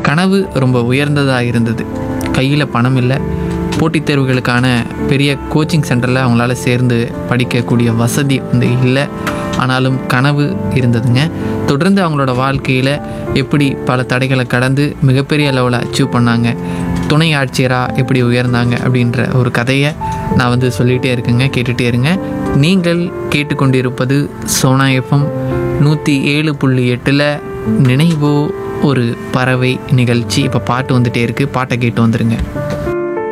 கனவு ரொம்ப உயர்ந்ததாக இருந்தது. கையில் பணம் இல்லை, போட்டித் தேர்வுகளுக்கான பெரிய கோச்சிங் சென்டரில் அவங்களால சேர்ந்து படிக்கக்கூடிய வசதி இல்லை. ஆனாலும் கனவு இருந்ததுங்க. தொடர்ந்து அவங்களோட வாழ்க்கையில் எப்படி பல தடைகளை கடந்து மிகப்பெரிய லெவலில் அச்சீவ் பண்ணாங்க, துணை ஆட்சியராக எப்படி உயர்ந்தாங்க அப்படின்ற ஒரு கதையை நான் சொல்லிகிட்டே இருக்கேங்க. கேட்டுகிட்டே இருங்க. நீங்கள் கேட்டுக்கொண்டிருப்பது சோனா எஃப்எம் 107.8 நினைவோ ஒரு பறவை நிகழ்ச்சி. இப்போ பாட்டு வந்துகிட்டே இருக்குது, பாட்டை கேட்டு வந்துடுங்க.